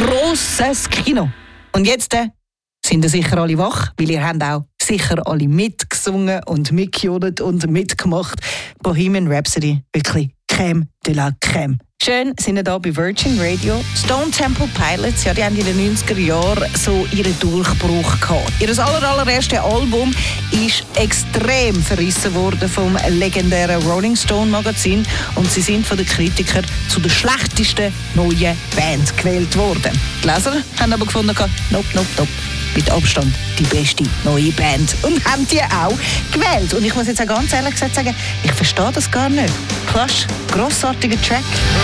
grosses Kino. Und jetzt sind ihr sicher alle wach, weil ihr habt auch sicher alle mitgesungen und mitgejodelt und mitgemacht. Bohemian Rhapsody, wirklich Crème de la Crème. Schön sind wir hier bei Virgin Radio. Stone Temple Pilots, ja, die haben in den 90er Jahren so ihren Durchbruch gehabt. Ihr allererstes Album ist extrem verrissen worden vom legendären Rolling Stone Magazin und sie sind von den Kritikern zu der schlechtesten neuen Band gewählt worden. Die Leser haben aber gefunden, nope. Mit Abstand die beste neue Band. Und haben die auch gewählt. Und ich muss jetzt auch ganz ehrlich gesagt sagen, ich verstehe das gar nicht. Krass, grossartiger Track.